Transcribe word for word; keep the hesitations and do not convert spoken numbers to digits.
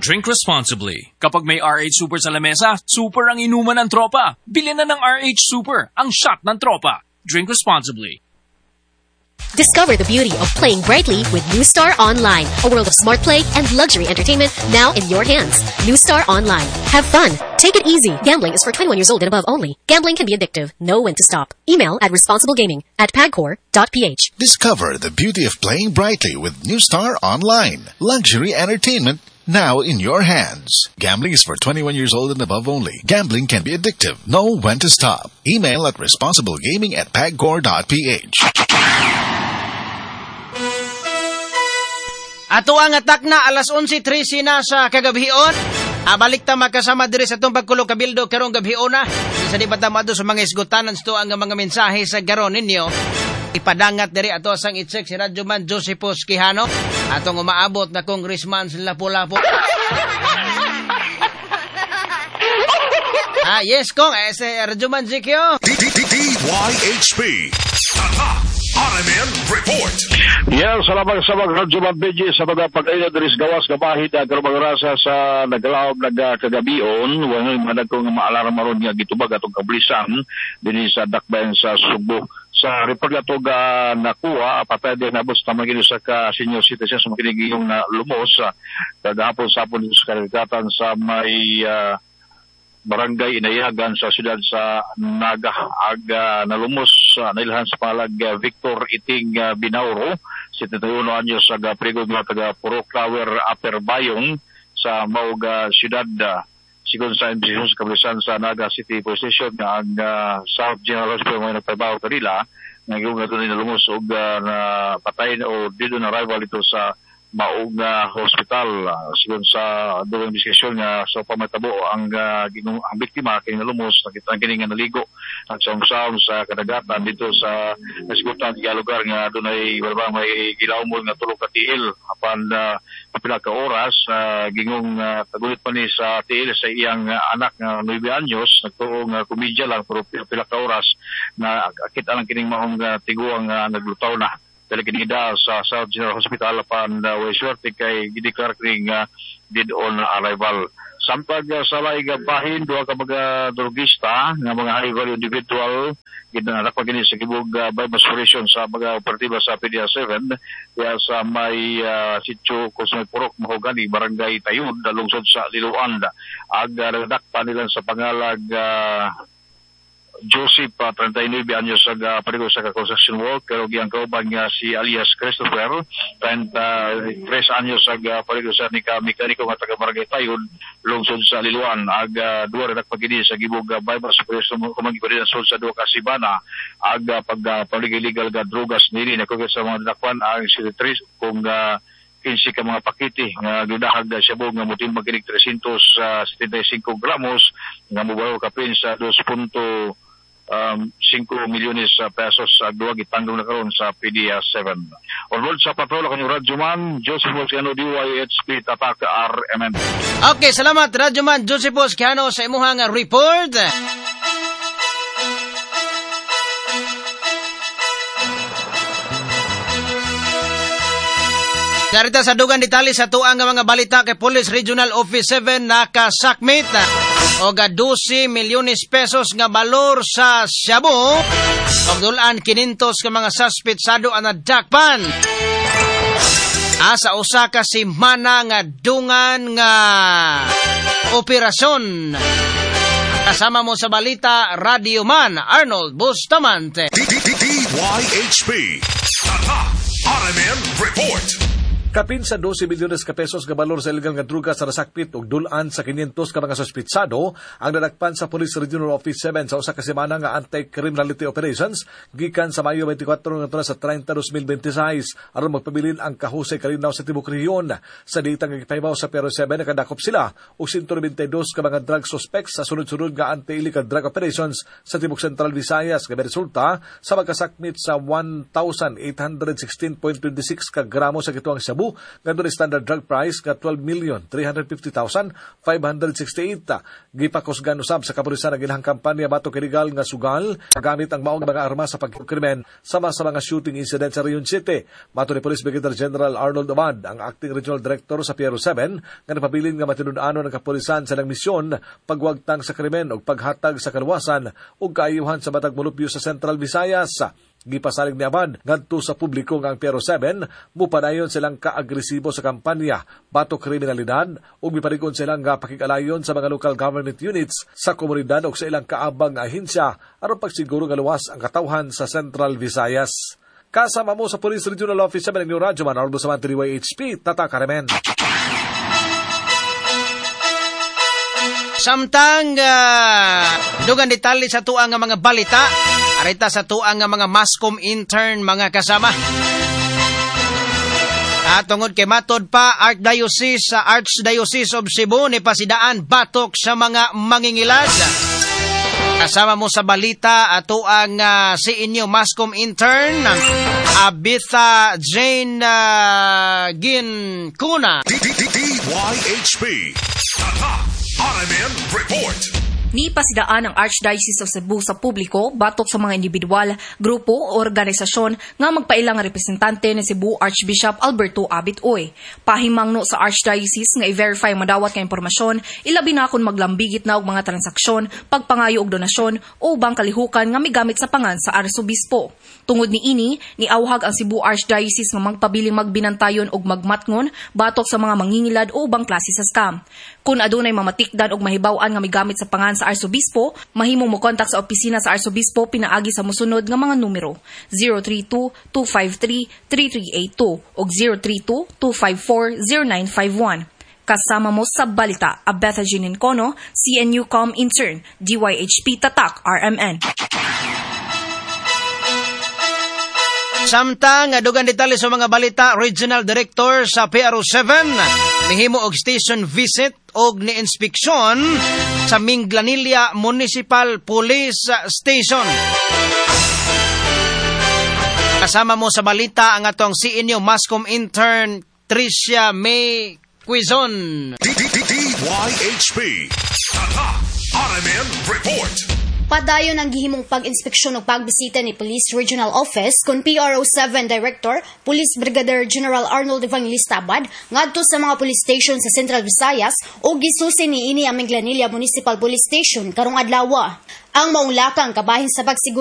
Drink responsibly. Kapag may R H Super sa lamesa, super ang inuman ng tropa. Bilhin na ng R H Super, ang shot ng tropa. Drink responsibly. Discover the beauty of playing brightly with New Star Online, a world of smart play and luxury entertainment now in your hands. New Star Online. Have fun. Take it easy. Gambling is for twenty-one years old and above only. Gambling can be addictive. Know when to stop. Email at responsiblegaming at pagcor dot p h. Discover the beauty of playing brightly with New Star Online. Luxury entertainment now in your hands. Gambling is for twenty-one years old and above only. Gambling can be addictive. Know when to stop. Email at responsiblegaming at pagcor dot p h. Ato ang atak na alas onse trese na sa kagabion. Abalik ta magkasama diri sa itong pagkulo kabildo karong gabion na. Isa di batamado sa mga isgutanan ito ang mga mensahe sa garon ninyo. Ipadangat diri ato sang i-check si Radyo Man Josephus Quijano. Atong umaabot na Congressman sa Lapu-Lapu. Ah, yes, Kong. Eh, si Radyo Man Zikyo. D Y H P. R M N Report. Yan, salamat sa mga Radyo Man B G sa mga pag-aina diri sa gawas gabahid na karong rasa sa naglaob nagkagabion. Wala man ko nga maalarm maron nga gitubag atong kablisan dinhi sa dakbayan sa Subo. Sa report ato ga nakuha patay din nabos ta magino sa ka senior citizen sa makinig yung na lumos kagahapon sa hapon sa karagatan sa may uh, barangay Inayagan sa siyudad sa Naga aga nalumos uh, nailhan sa palag uh, Victor Iting uh, Binauro setenta-uno anyos sa uh, prigog nga taga Puro Flower Upper Bayong sa Mauga siyudad uh, sigon sa imbisyon sa kablisan sa Naga City Police Station nga ang uh, South General Hospital may nagtrabaho kanila nga yung nga ito nalumos o uh, na patay o dito na arrival ito sa Mauga Hospital uh, sigon sa dulang diskusyon nga sa pamatabo ang uh, ginung ang biktima kay nalumos nakita ang kini nga naligo at samsam sa kadagatan dito sa nasigutan nga lugar nga dunay wala may gilawmol nga tulo ka tiil apan uh, pila ka oras uh, gingong uh, tagulit pa ni sa tiil sa iyang uh, anak nga nine anyos nagtuong uh, komedya lang pero pila ka oras na akita lang kining maong uh, tiguang uh, naglutaw na dahil kinida sa South General Hospital upon uh, way swerte kay gideklar kring uh, dead on arrival. Sampag uh, sa laing bahin, duha ka mga drogista nga mga high value individual ginalak pa gini sa kibog uh, by operation sa mga operatiba sa P D A seven kaya sa may uh, sitio Kusnoy Purok Mahogani, Barangay Tayud, lungsod sa Liloan. Aga nagdakpa nila sa pangalag uh, Joseph, uh, thirty-nine anyos sa uh, parigo sa construction work, pero giyang kauban niya si alias Christopher, thirty-three anyos sa uh, parigo sa nika mekaniko nga taga Barangay Tayod, lungsod sa Liloan. Aga duwa rin nagpagini sa gibog uh, bypass operation kumagibari na sa duwa kasibana. Aga pag uh, paligiligal ga drogas nili na kung sa mga dinakwan ang silitrice kung uh, kinsi ka mga pakiti nga gidahag da siya nga mutin maginig three hundred seventy-five gramos nga mubaw kapin sa two point five milyones uh, pesos sa uh, duwa gitandong na karon sa P D A seven. Onward sa patrol kanyang Radyo Man Joseph Bosquiano D Y H P Tatak R M N. Okay, salamat Radyo Man Joseph Bosquiano sa imuhang report. Narita sa dugang detalye sa tuang nga mga balita kay Police Regional Office seven nakasakmit o ga twelve milyones pesos nga balor sa Shabu o dulaan kinentos ka mga suspect sado ang nadakpan asa usa ka semana nga dungan nga operasyon. Kasama mo sa balita Radio Man Arnold Bustamante. D Y H P R M N Report. Kapin sa twelve milyones ka pesos nga balor sa illegal nga druga sa nasakpit ug dulan sa kinyentos ka mga suspitsado ang nadakpan sa Police Regional Office seven sa usa ka semana nga anti-criminality operations gikan sa Mayo twenty-four ngadto sa thirty twenty twenty-six aron magpabilin ang kahusay kalinaw sa tibok rehiyon. Sa data nga gipahibaw sa P R O seven nakadakop sila og one hundred twenty-two ka mga drug suspects sa sunod-sunod nga anti-illegal drug operations sa tibok Central Visayas nga resulta sa magkasakmit sa one thousand eight hundred sixteen point two six ka gramo sa kituang shabu Cebu nga doon standard drug price nga twelve million three hundred fifty thousand five hundred sixty-eight. Gipakusgan usab sa kapulisan ang ilang kampanya batok illegal nga sugal gamit ang maong mga armas sa pagkrimen sama sa mga shooting incident sa Rion City. Mato ni Police Brigadier General Arnold Abad, ang acting regional director sa Piero seven, nga napabilin nga matinud-ano ng kapulisan sa ng misyon pagwagtang sa krimen o paghatag sa kaluwasan o kaayuhan sa matag mulupyo sa Central Visayas. Gipasalig ni Abad ngadto sa publiko nga ang Piero seven mupadayon silang kaagresibo sa kampanya batok kriminalidad ug miparigon silang nga pakigalayon sa mga local government units sa komunidad ug sa ilang kaabang nga ahensya aron pagsiguro nga luwas ang katawhan sa Central Visayas. Kasama mo sa Police Regional Office seven ng Radyo Man Ardo sa D Y H P Tata Karemen. Samtang uh, dugan detalye sa tuang nga mga balita, arita sa tuang nga mga mascom intern mga kasama. At tungod kay matod pa Archdiocese sa Archdiocese of Cebu ni pasidaan batok sa mga mangingilad. Kasama mo sa balita ato ang uh, si inyo mascom intern Abitha Jane uh, Gincuna. D Y H P R M N Report. Ni pasidaan ang Archdiocese of Cebu sa publiko batok sa mga individual, grupo o organisasyon nga magpailang representante ni Cebu Archbishop Alberto Abit-Oy. Pahimangno sa Archdiocese nga i-verify madawat nga impormasyon, ilabi na kung maglambigit na og mga transaksyon, pagpangayo og donasyon o ubang kalihukan nga migamit sa pangan sa Arsobispo. Tungod ni ini, niawhag ang Cebu Archdiocese nga magpabiling magbinantayon og magmatngon batok sa mga mangingilad o ubang klase sa scam. Kung adunay mamatikdan og mahibaw-an nga migamit sa pangan sa Arsobispo, mahimong mo kontak sa opisina sa Arsobispo pinaagi sa mosunod nga mga numero zero three two, two five three, three three eight two o zero three two, two five four, zero nine five one. Kasama mo sa balita, Abetha Gincuna, C N U Com Intern, D Y H P Tatak R M N. Samtang dugan detalye sa mga balita, Regional Director sa P R O seven mihimo og station visit og ni inspeksyon sa Minglanilla Municipal Police Station. Kasama mo sa balita ang atong si inyo mascom intern Tricia May Quizon. D Y H P Tata R M N Report. Padayon ang gihimong pag-inspeksyon ug pagbisita ni Police Regional Office kun P R O seven Director, Police Brigadier General Arnold Evangelista Abad ngadto sa mga police station sa Central Visayas ug gisusi ni ini ang Minglanilla Municipal Police Station karong adlaw. Ang maong lakang kabahin sa pagsiguro